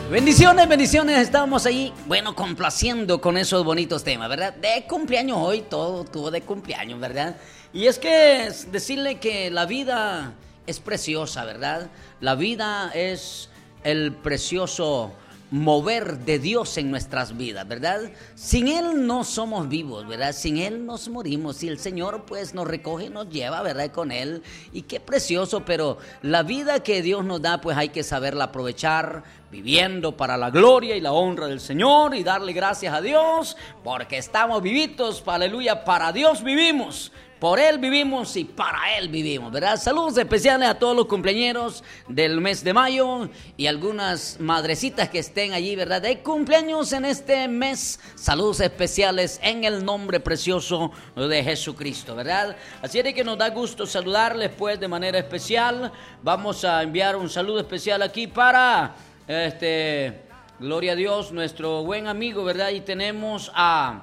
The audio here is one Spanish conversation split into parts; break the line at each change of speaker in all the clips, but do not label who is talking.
Bendiciones, bendiciones, estamos ahí, bueno, complaciendo con esos bonitos temas, ¿verdad? De cumpleaños hoy, todo tuvo de cumpleaños, ¿verdad? Y es que decirle que la vida es preciosa, ¿verdad? La vida es el precioso mover de Dios en nuestras vidas, ¿verdad? Sin Él no somos vivos, ¿verdad? Sin Él nos morimos. Si el Señor pues nos recoge y nos lleva, ¿verdad? Con Él. Y qué precioso, pero la vida que Dios nos da pues hay que saberla aprovechar, viviendo para la gloria y la honra del Señor y darle gracias a Dios porque estamos vivitos, aleluya, para Dios vivimos. Por Él vivimos y para Él vivimos, ¿verdad? Saludos especiales a todos los cumpleañeros del mes de mayo y algunas madrecitas que estén allí, ¿verdad? De cumpleaños en este mes. Saludos especiales en el nombre precioso de Jesucristo, ¿verdad? Así es que nos da gusto saludarles pues de manera especial. Vamos a enviar un saludo especial aquí para, gloria a Dios, nuestro buen amigo, ¿verdad? Y tenemos a...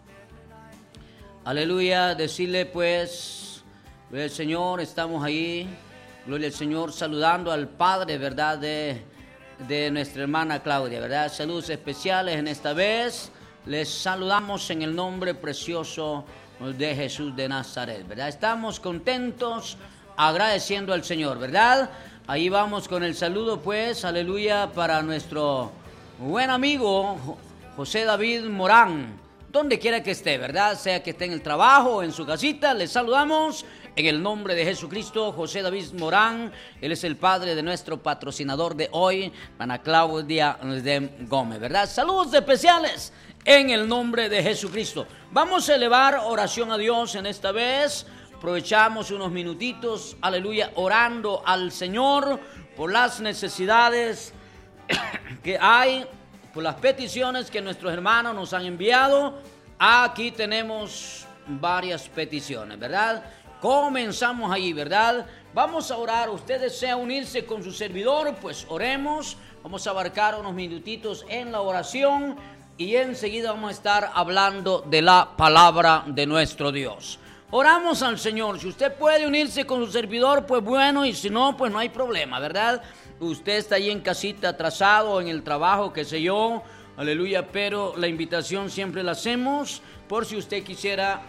Aleluya, decirle pues, el Señor, estamos ahí, gloria al Señor, saludando al Padre, ¿verdad? De nuestra hermana Claudia, ¿verdad? Saludos especiales en esta vez, les saludamos en el nombre precioso de Jesús de Nazaret, ¿verdad? Estamos contentos, agradeciendo al Señor, ¿verdad? Ahí vamos con el saludo pues, aleluya, para nuestro buen amigo José David Morán. Donde quiera que esté, ¿verdad? Sea que esté en el trabajo o en su casita, les saludamos en el nombre de Jesucristo. José David Morán, él es el padre de nuestro patrocinador de hoy, Ana Claudia Gómez, ¿verdad? Saludos especiales en el nombre de Jesucristo. Vamos a elevar oración a Dios en esta vez. Aprovechamos unos minutitos, aleluya, orando al Señor por las necesidades que hay, por las peticiones que nuestros hermanos nos han enviado. Aquí tenemos varias peticiones, ¿verdad? Comenzamos ahí, ¿verdad? Vamos a orar. ¿Usted desea unirse con su servidor? Pues oremos. Vamos a abarcar unos minutitos en la oración y enseguida vamos a estar hablando de la palabra de nuestro Dios. Oramos al Señor. Si usted puede unirse con su servidor, pues bueno, y si no, pues no hay problema, ¿verdad? Usted está ahí en casita, atrasado, en el trabajo, qué sé yo, aleluya, pero la invitación siempre la hacemos por si usted quisiera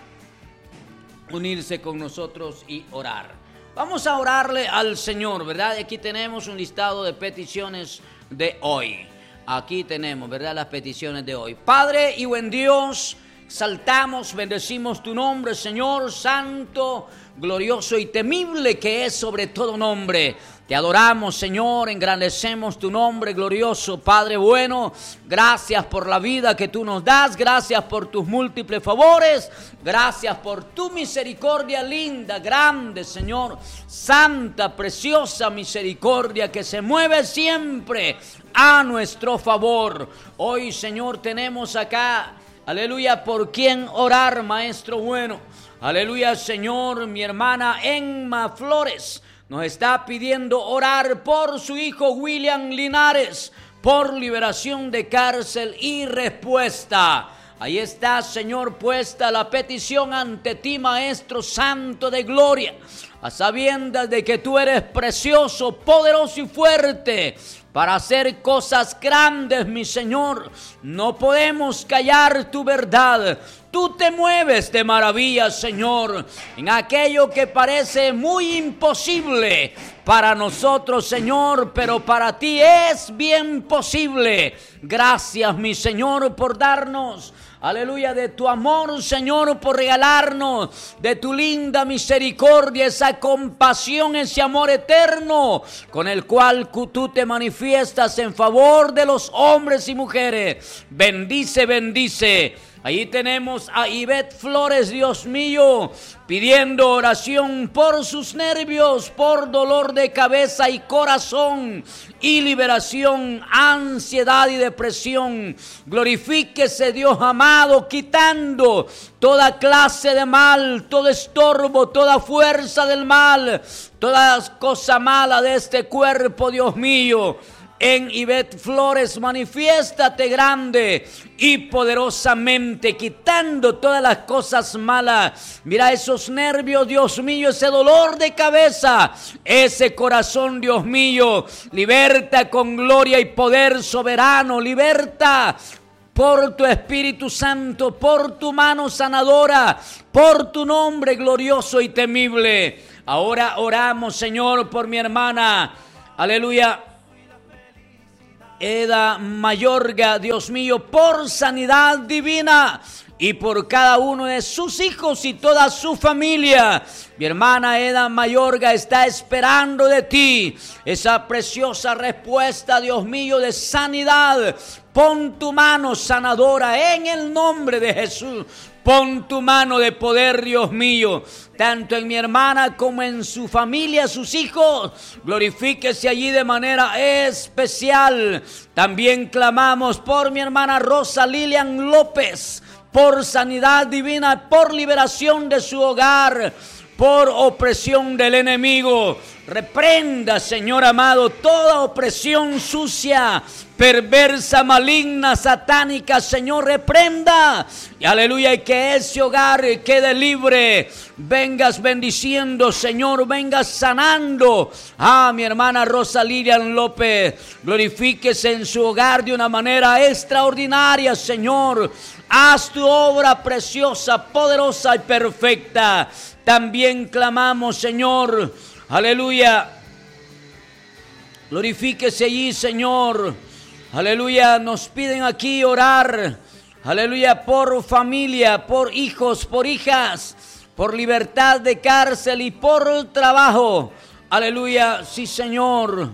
unirse con nosotros y orar. Vamos a orarle al Señor, ¿verdad? Aquí tenemos un listado de peticiones de hoy. Aquí tenemos, ¿verdad? Las peticiones de hoy. Padre y buen Dios, exaltamos, bendecimos tu nombre, Señor, santo, glorioso y temible que es sobre todo nombre. Te adoramos, Señor, engrandecemos tu nombre glorioso, Padre bueno. Gracias por la vida que tú nos das, gracias por tus múltiples favores, gracias por tu misericordia linda, grande, Señor, santa, preciosa misericordia que se mueve siempre a nuestro favor. Hoy, Señor, tenemos acá, aleluya, por quien orar, Maestro bueno. Aleluya, Señor, mi hermana Emma Flores nos está pidiendo orar por su hijo William Linares, por liberación de cárcel y respuesta. Ahí está, Señor, puesta la petición ante ti, Maestro Santo de Gloria, a sabiendas de que tú eres precioso, poderoso y fuerte para hacer cosas grandes, mi Señor. No podemos callar tu verdad. Tú te mueves de maravilla, Señor, en aquello que parece muy imposible para nosotros, Señor, pero para ti es bien posible. Gracias, mi Señor, por darnos, aleluya, de tu amor, Señor, por regalarnos de tu linda misericordia, esa compasión, ese amor eterno con el cual tú te manifiestas en favor de los hombres y mujeres. Bendice, bendice. Ahí tenemos a Ivette Flores, Dios mío, pidiendo oración por sus nervios, por dolor de cabeza y corazón y liberación, ansiedad y depresión. Glorifíquese, Dios amado, quitando toda clase de mal, todo estorbo, toda fuerza del mal, toda cosa mala de este cuerpo, Dios mío. en Ivette Flores, manifiéstate grande y poderosamente, quitando todas las cosas malas. Mira esos nervios, Dios mío, ese dolor de cabeza, ese corazón, Dios mío, liberta con gloria y poder soberano, liberta por tu Espíritu Santo, por tu mano sanadora, por tu nombre glorioso y temible. Ahora oramos, Señor, por mi hermana, aleluya, Eda Mayorga, Dios mío, por sanidad divina y por cada uno de sus hijos y toda su familia. Mi hermana Eda Mayorga está esperando de ti esa preciosa respuesta, Dios mío, de sanidad. Pon tu mano sanadora en el nombre de Jesús. Pon tu mano de poder, Dios mío, tanto en mi hermana como en su familia, sus hijos. Glorifíquese allí de manera especial. También clamamos por mi hermana Rosa Lilian López, por sanidad divina, por liberación de su hogar, por opresión del enemigo. Reprenda, Señor amado, toda opresión sucia, perversa, maligna, satánica, Señor, reprenda. Y aleluya, y que ese hogar quede libre. Vengas bendiciendo, Señor, vengas sanando a mi hermana Rosa Lilian López. Glorifíquese en su hogar de una manera extraordinaria, Señor. Haz tu obra preciosa, poderosa y perfecta. También clamamos, Señor, aleluya, glorifíquese allí, Señor, aleluya, nos piden aquí orar, aleluya, por familia, por hijos, por hijas, por libertad de cárcel y por trabajo, aleluya, sí, Señor.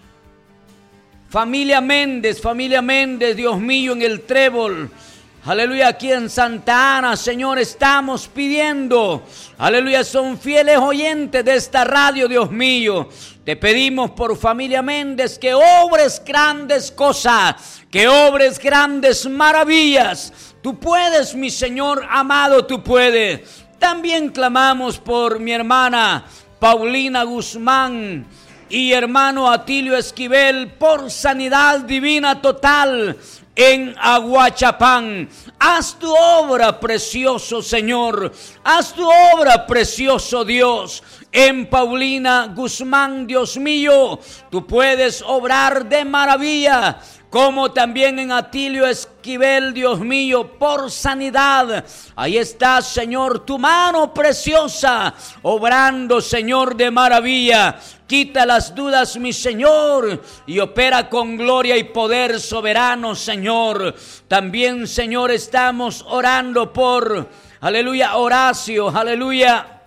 Familia Méndez, Dios mío, en el Trébol. Aleluya, aquí en Santa Ana, Señor, estamos pidiendo, aleluya, son fieles oyentes de esta radio, Dios mío. Te pedimos por familia Méndez que obres grandes cosas, que obres grandes maravillas. Tú puedes, mi Señor amado, tú puedes. También clamamos por mi hermana Paulina Guzmán y hermano Atilio Esquivel por sanidad divina total en Aguachapán. Haz tu obra, precioso Señor. Haz tu obra, precioso Dios. En Paulina Guzmán, Dios mío, tú puedes obrar de maravilla. Como también en Atilio Esquivel, Dios mío, por sanidad. Ahí está, Señor, tu mano preciosa, obrando, Señor, de maravilla. Quita las dudas, mi Señor, y opera con gloria y poder soberano, Señor. También, Señor, estamos orando por, aleluya, Horacio, aleluya,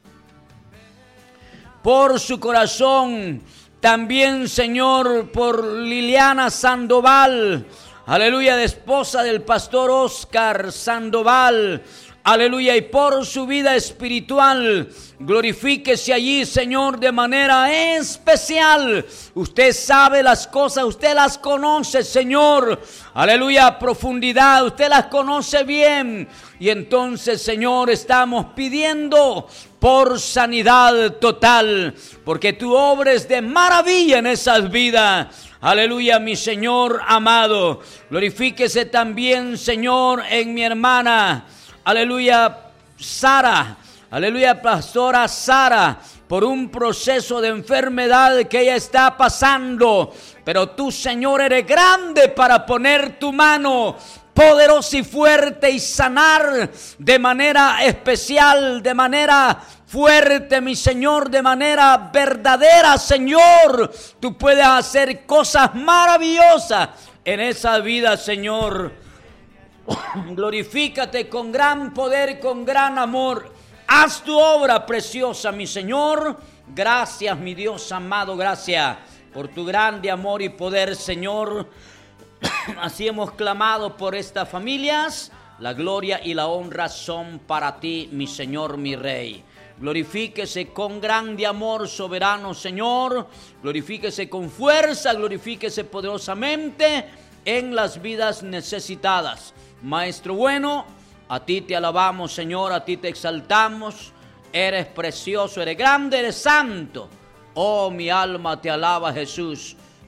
por su corazón. También, Señor, por Liliana Sandoval, aleluya, de esposa del pastor Oscar Sandoval, aleluya, y por su vida espiritual. Glorifíquese allí, Señor, de manera especial. Usted sabe las cosas, usted las conoce, Señor, aleluya, a profundidad, usted las conoce bien. Y entonces, Señor, estamos pidiendo por sanidad total, porque tú obres de maravilla en esas vidas. Aleluya, mi Señor amado. Glorifíquese también, Señor, en mi hermana, aleluya, Sara, aleluya, pastora Sara, por un proceso de enfermedad que ella está pasando. Pero tú, Señor, eres grande para poner tu mano poderosa y fuerte y sanar de manera especial, de manera fuerte, mi Señor, de manera verdadera, Señor. Tú puedes hacer cosas maravillosas en esa vida, Señor. Glorifícate con gran poder, con gran amor. Haz tu obra preciosa, mi Señor. Gracias, mi Dios amado, gracias por tu grande amor y poder, Señor. Así hemos clamado por estas familias. La gloria y la honra son para ti, mi Señor, mi Rey. Glorifíquese con grande amor, soberano Señor. Glorifíquese con fuerza, glorifíquese poderosamente en las vidas necesitadas. Maestro bueno, a ti te alabamos, Señor, a ti te exaltamos. Eres precioso, eres grande, eres santo. Oh, mi alma te alaba, Jesús.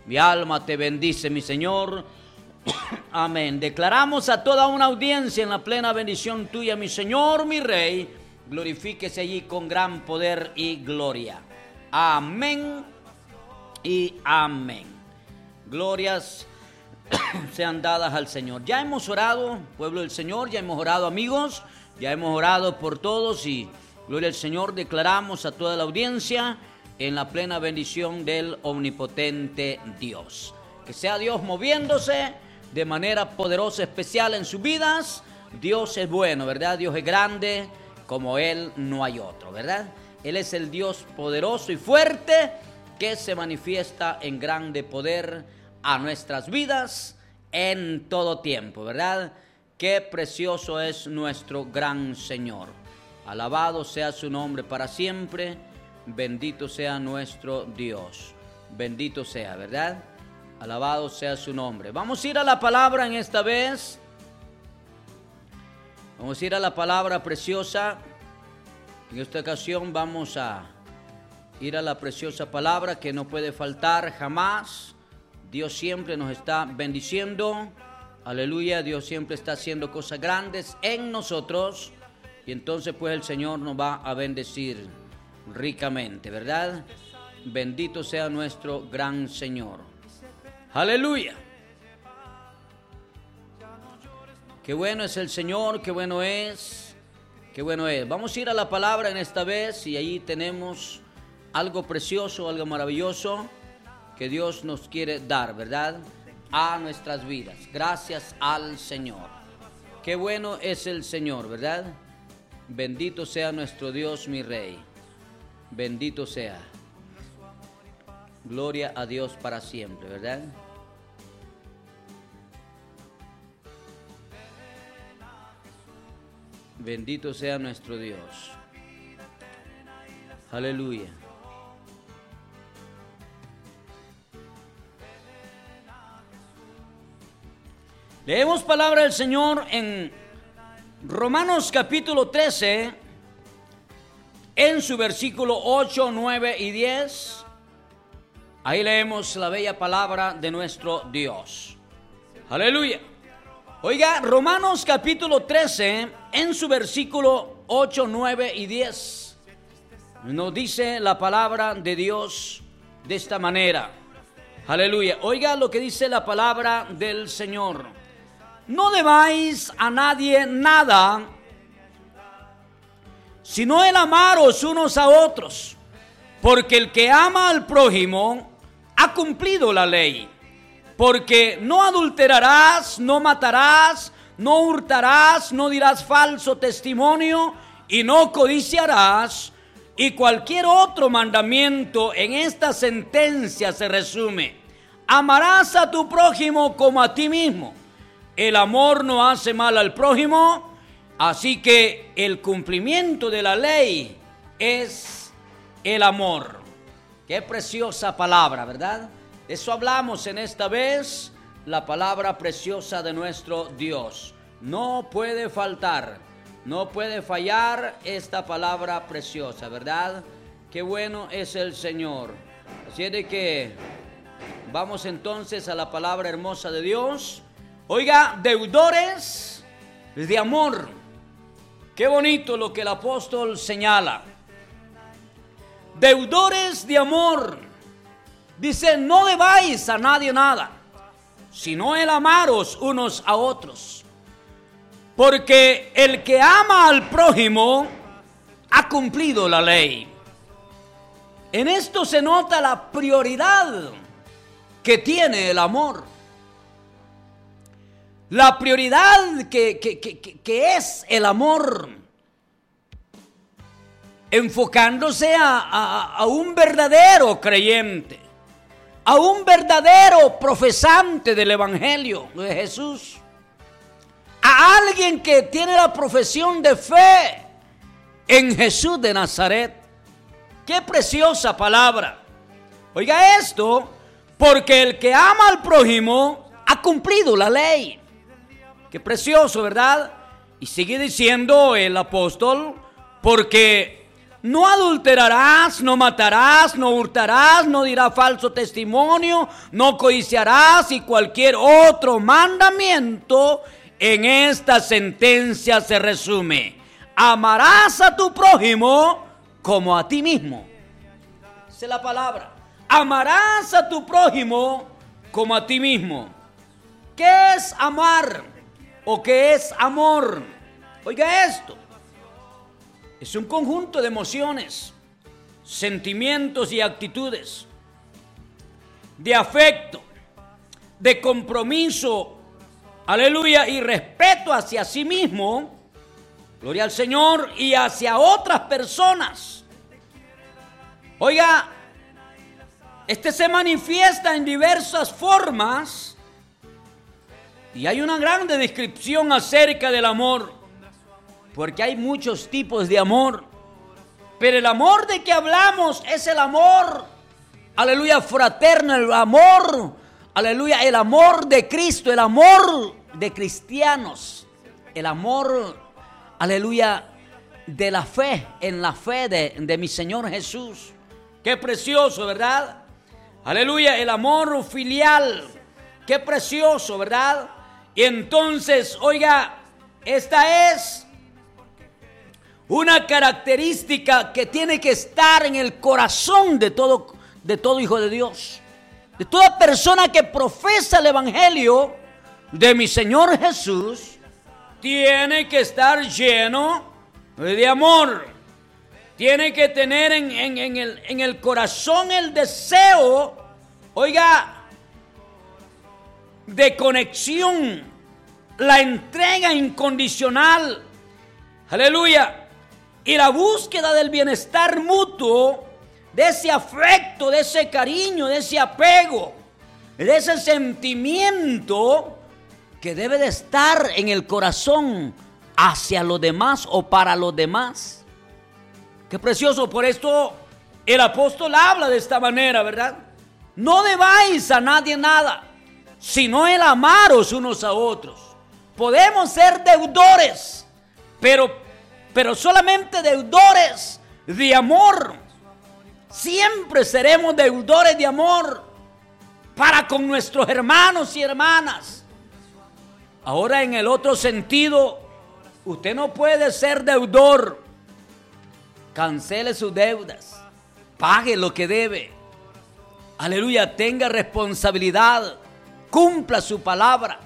Mi alma te bendice, mi Señor. Amén. Declaramos a toda una audiencia en la plena bendición tuya, mi Señor, mi Rey. Glorifíquese allí con gran poder y gloria. Amén y amén. Glorias sean dadas al Señor. Ya hemos orado, pueblo del Señor, ya hemos orado, amigos, ya hemos orado por todos y gloria al Señor, declaramos a toda la audiencia en la plena bendición del omnipotente Dios. Que sea Dios moviéndose de manera poderosa, especial en sus vidas. Dios es bueno, ¿verdad? Dios es grande, como Él no hay otro, ¿verdad? Él es el Dios poderoso y fuerte que se manifiesta en grande poder a nuestras vidas en todo tiempo, ¿verdad? Qué precioso es nuestro gran Señor. Alabado sea su nombre para siempre. Bendito sea nuestro Dios. Bendito sea, ¿verdad? Alabado sea su nombre. Vamos a ir a la palabra en esta vez. Vamos a ir a la palabra preciosa. En esta ocasión vamos a ir a la preciosa palabra que no puede faltar jamás. Dios siempre nos está bendiciendo. Aleluya, Dios siempre está haciendo cosas grandes en nosotros. Y entonces pues el Señor nos va a bendecir ricamente, ¿verdad? Bendito sea nuestro gran Señor. Aleluya. Qué bueno es el Señor, qué bueno es, qué bueno es. Vamos a ir a la palabra en esta vez y ahí tenemos algo precioso, algo maravilloso que Dios nos quiere dar, ¿verdad? A nuestras vidas. Gracias al Señor. Qué bueno es el Señor, ¿verdad? Bendito sea nuestro Dios, mi Rey. Bendito sea. Gloria a Dios para siempre, ¿verdad? Bendito sea nuestro Dios. Aleluya. Leemos palabra del Señor en Romanos capítulo 13, en su versículo 8, 9 y 10. Ahí leemos la bella palabra de nuestro Dios. Aleluya. Oiga, Romanos capítulo 13, en su versículo 8, 9 y 10, nos dice la palabra de Dios de esta manera. Aleluya. Oiga lo que dice la palabra del Señor. No debáis a nadie nada, sino el amaros unos a otros, porque el que ama al prójimo ha cumplido la ley. Porque no adulterarás, no matarás, no hurtarás, no dirás falso testimonio y no codiciarás. Y cualquier otro mandamiento en esta sentencia se resume: amarás a tu prójimo como a ti mismo. El amor no hace mal al prójimo, así que el cumplimiento de la ley es el amor. Qué preciosa palabra, ¿verdad? De eso hablamos en esta vez, la palabra preciosa de nuestro Dios. No puede faltar, no puede fallar esta palabra preciosa, ¿verdad? Qué bueno es el Señor. Así es de que vamos entonces a la palabra hermosa de Dios. Oiga, deudores de amor. Qué bonito lo que el apóstol señala. Deudores de amor. Dice, no debáis a nadie nada, sino el amaros unos a otros. Porque el que ama al prójimo ha cumplido la ley. En esto se nota la prioridad que tiene el amor. La prioridad que es el amor, enfocándose a un verdadero creyente, a un verdadero profesante del Evangelio de Jesús, a alguien que tiene la profesión de fe en Jesús de Nazaret. Qué preciosa palabra. Oiga esto, porque el que ama al prójimo ha cumplido la ley. Qué precioso, ¿verdad? Y sigue diciendo el apóstol, porque no adulterarás, no matarás, no hurtarás, no dirás falso testimonio, no codiciarás y cualquier otro mandamiento. En esta sentencia se resume: amarás a tu prójimo como a ti mismo. Esa es la palabra. Amarás a tu prójimo como a ti mismo. ¿Qué es amar? ¿O qué es amor? Oiga esto. Es un conjunto de emociones, sentimientos y actitudes, de afecto, de compromiso, aleluya, y respeto hacia sí mismo, gloria al Señor, y hacia otras personas. Oiga, este se manifiesta en diversas formas y hay una grande descripción acerca del amor, porque hay muchos tipos de amor, pero el amor de que hablamos es el amor, aleluya, fraterno, el amor, aleluya, el amor de Cristo, el amor de cristianos, el amor, aleluya, de la fe, en la fe de mi Señor Jesús. Qué precioso, ¿verdad? Aleluya, el amor filial, qué precioso, ¿verdad? Y entonces, oiga, esta es una característica que tiene que estar en el corazón de todo hijo de Dios, de toda persona que profesa el evangelio de mi Señor Jesús. Tiene que estar lleno de amor, tiene que tener en el corazón el deseo, oiga, de conexión, la entrega incondicional, aleluya, y la búsqueda del bienestar mutuo, de ese afecto, de ese cariño, de ese apego, de ese sentimiento que debe de estar en el corazón hacia los demás o para los demás. Qué precioso. Por esto el apóstol habla de esta manera, ¿verdad? No debáis a nadie nada, sino el amaros unos a otros. Podemos ser deudores, pero solamente deudores de amor. Siempre seremos deudores de amor para con nuestros hermanos y hermanas. Ahora, en el otro sentido, usted no puede ser deudor. Cancele sus deudas, pague lo que debe, aleluya, tenga responsabilidad, cumpla su palabra.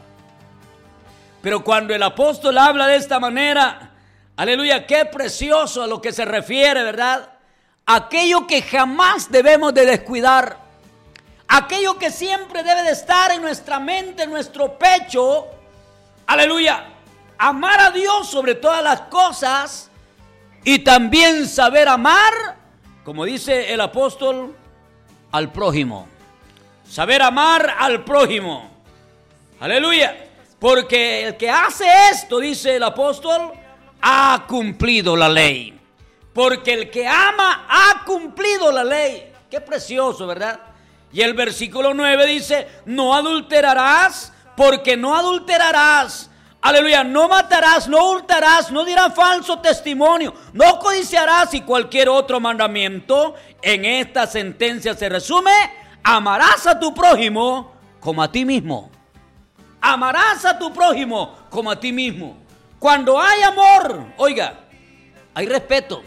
Pero cuando el apóstol habla de esta manera, aleluya, qué precioso a lo que se refiere, ¿verdad? Aquello que jamás debemos de descuidar, aquello que siempre debe de estar en nuestra mente, en nuestro pecho, aleluya, amar a Dios sobre todas las cosas y también saber amar, como dice el apóstol, al prójimo. Saber amar al prójimo, aleluya, porque el que hace esto, dice el apóstol, ha cumplido la ley. Porque el que ama ha cumplido la ley. Qué precioso, ¿verdad? Y el versículo 9 dice: no adulterarás, porque no adulterarás. Aleluya, no matarás, no hurtarás, no dirás falso testimonio, no codiciarás y cualquier otro mandamiento. En esta sentencia se resume: amarás a tu prójimo como a ti mismo. Amarás a tu prójimo como a ti mismo. Cuando hay amor, oiga, hay respeto,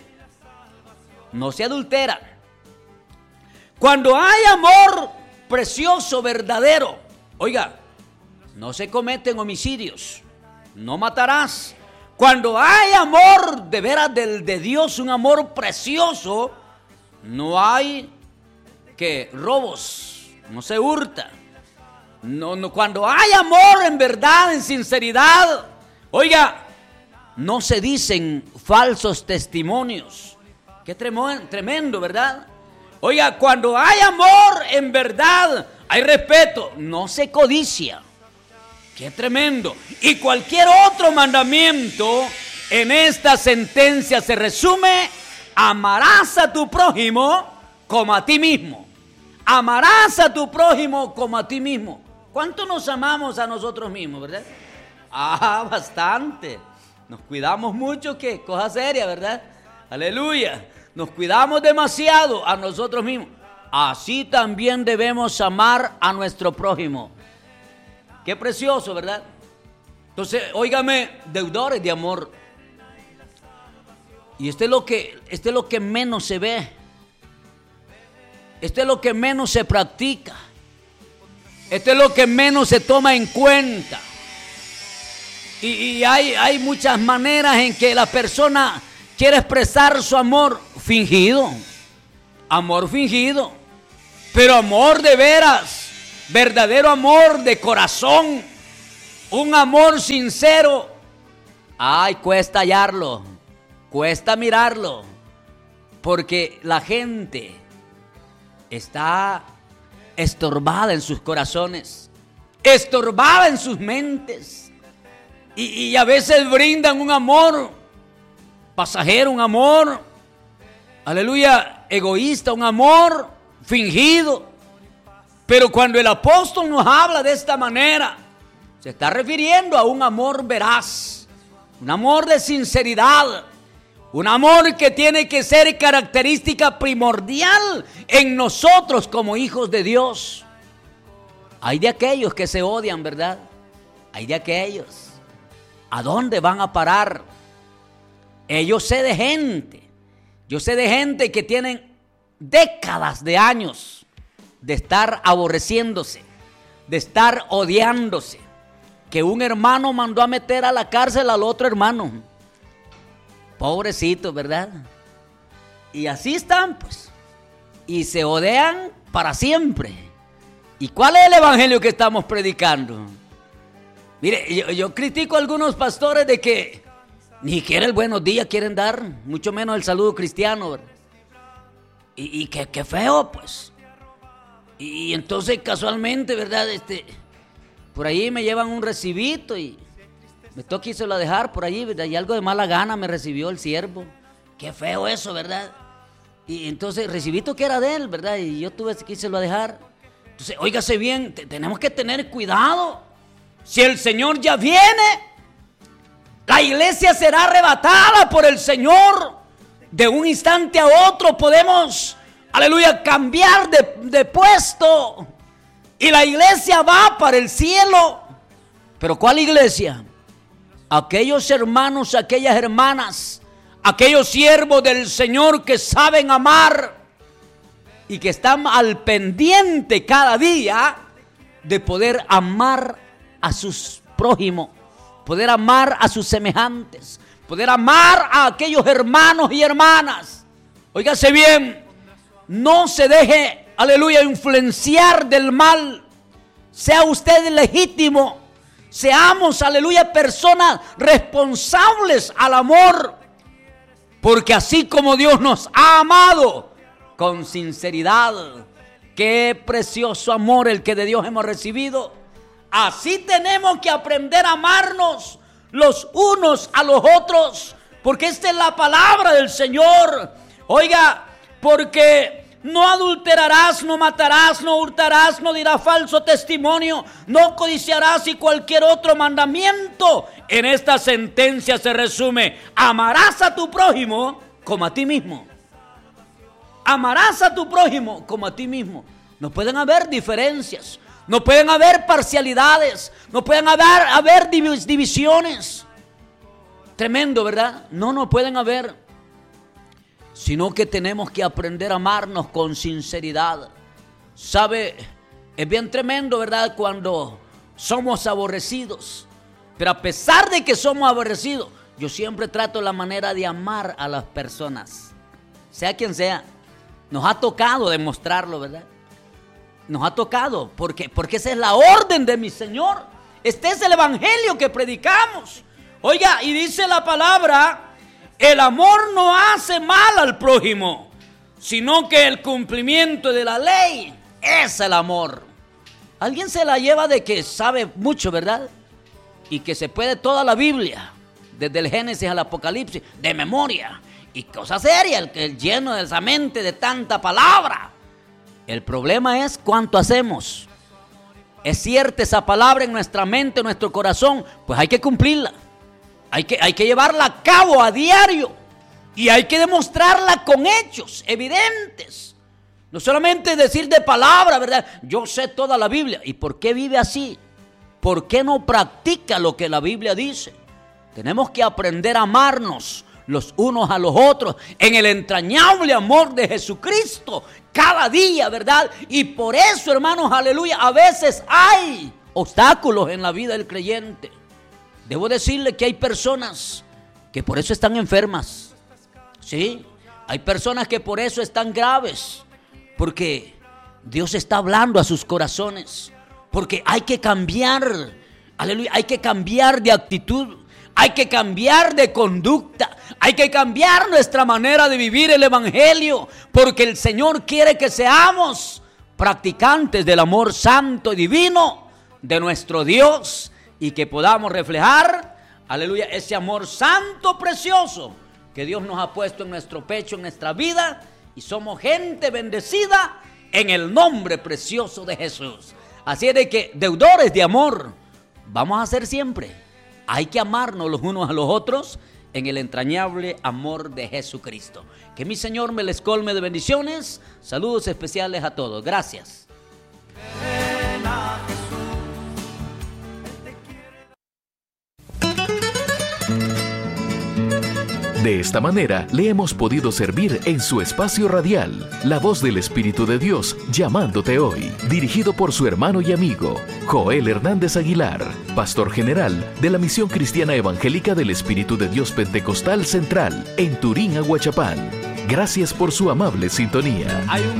no se adultera. Cuando hay amor precioso, verdadero, oiga, no se cometen homicidios, no matarás. Cuando hay amor de veras de Dios, un amor precioso, no hay que robos, no se hurta. No, cuando hay amor en verdad, en sinceridad, oiga, no se dicen falsos testimonios. Qué tremendo, ¿verdad? Oiga, cuando hay amor en verdad, hay respeto, no se codicia. Qué tremendo. Y cualquier otro mandamiento en esta sentencia se resume: amarás a tu prójimo como a ti mismo. Amarás a tu prójimo como a ti mismo. ¿Cuánto nos amamos a nosotros mismos, verdad? Bastante. Nos cuidamos mucho, ¿qué? Cosa seria, ¿verdad? Aleluya. nos cuidamos demasiado a nosotros mismos, así también debemos amar a nuestro prójimo. Qué precioso, ¿verdad? Entonces, óigame, deudores de amor. Y esto es lo que menos se ve. Esto es lo que menos se practica. Esto es lo que menos se toma en cuenta. Y hay muchas maneras en que la persona quiere expresar su amor fingido. Amor fingido. Pero amor de veras. Verdadero amor de corazón. Un amor sincero. Ay, cuesta hallarlo. Cuesta mirarlo. Porque la gente está estorbada en sus corazones. Estorbada en sus mentes. Y a veces brindan un amor pasajero, un amor, aleluya, egoísta, un amor fingido. Pero cuando el apóstol nos habla de esta manera, se está refiriendo a un amor veraz, un amor de sinceridad, un amor que tiene que ser característica primordial en nosotros como hijos de Dios. Hay de aquellos que se odian, ¿verdad? Hay de aquellos. ¿A dónde van a parar? Yo sé de gente. Yo sé de gente que tienen décadas de años de estar aborreciéndose, de estar odiándose. Que un hermano mandó a meter a la cárcel al otro hermano. Pobrecito, ¿verdad? Y así están, pues. Y se odian para siempre. ¿Y cuál es el evangelio que estamos predicando? Mire, yo critico a algunos pastores de que ni siquiera el buenos días quieren dar, mucho menos el saludo cristiano, ¿verdad? Y qué feo, pues. Y entonces casualmente, ¿verdad? Por ahí me llevan un recibito y me toca irse a dejar por ahí, ¿verdad? Y algo de mala gana me recibió el siervo. Qué feo eso, ¿verdad? Y entonces el recibito que era de él, ¿verdad? Y yo tuve que irse a dejar. Entonces, óigase bien, tenemos que tener cuidado. Si el Señor ya viene, la iglesia será arrebatada por el Señor. De un instante a otro podemos, aleluya, cambiar de puesto. Y la iglesia va para el cielo. ¿Pero cuál iglesia? Aquellos hermanos, aquellas hermanas, aquellos siervos del Señor que saben amar y que están al pendiente cada día de poder amar a sus prójimos, poder amar a sus semejantes, poder amar a aquellos hermanos y hermanas. Óigase bien, no se deje, aleluya, influenciar del mal. Sea usted legítimo, seamos, aleluya, personas responsables al amor, porque así como Dios nos ha amado con sinceridad, qué precioso amor el que de Dios hemos recibido. Así tenemos que aprender a amarnos los unos a los otros, porque esta es la palabra del Señor. Oiga, porque no adulterarás, no matarás, no hurtarás, no dirás falso testimonio, no codiciarás y cualquier otro mandamiento. En esta sentencia se resume: amarás a tu prójimo como a ti mismo. Amarás a tu prójimo como a ti mismo. No pueden haber diferencias. No pueden haber parcialidades, no pueden haber divisiones. Tremendo, ¿verdad? No pueden haber. Sino que tenemos que aprender a amarnos con sinceridad. ¿Sabe? Es bien tremendo, ¿verdad? Cuando somos aborrecidos. Pero a pesar de que somos aborrecidos, yo siempre trato la manera de amar a las personas. Sea quien sea. Nos ha tocado demostrarlo, ¿verdad? Nos ha tocado, porque esa es la orden de mi Señor. Este es el evangelio que predicamos. Oiga, y dice la palabra: el amor no hace mal al prójimo, sino que el cumplimiento de la ley es el amor. Alguien se la lleva de que sabe mucho, ¿verdad? Y que se puede toda la Biblia, desde el Génesis al Apocalipsis, de memoria. Y cosa seria, el lleno de esa mente de tanta palabra. El problema es cuánto hacemos. Es cierta esa palabra en nuestra mente, en nuestro corazón, pues hay que cumplirla. Hay que llevarla a cabo a diario. Y hay que demostrarla con hechos evidentes. No solamente decir de palabra, ¿verdad? Yo sé toda la Biblia. ¿Y por qué vive así? ¿Por qué no practica lo que la Biblia dice? Tenemos que aprender a amarnos los unos a los otros en el entrañable amor de Jesucristo cada día, ¿verdad? Y por eso, hermanos, aleluya, a veces hay obstáculos en la vida del creyente. Debo decirle que hay personas que por eso están enfermas. Sí, hay personas que por eso están graves, porque Dios está hablando a sus corazones, porque hay que cambiar, aleluya, hay que cambiar de actitud, hay que cambiar de conducta, hay que cambiar nuestra manera de vivir el evangelio, porque el Señor quiere que seamos practicantes del amor santo y divino de nuestro Dios y que podamos reflejar, aleluya, ese amor santo, precioso que Dios nos ha puesto en nuestro pecho, en nuestra vida, y somos gente bendecida en el nombre precioso de Jesús. Así es de que deudores de amor vamos a ser siempre. Hay que amarnos los unos a los otros en el entrañable amor de Jesucristo. Que mi Señor me les colme de bendiciones. Saludos especiales a todos. Gracias.
De esta manera le hemos podido servir en su espacio radial, La Voz del Espíritu de Dios, llamándote hoy, dirigido por su hermano y amigo, Joel Hernández Aguilar, pastor general de la Misión Cristiana Evangélica del Espíritu de Dios Pentecostal Central, en Turín, Aguachapán. Gracias por su amable sintonía.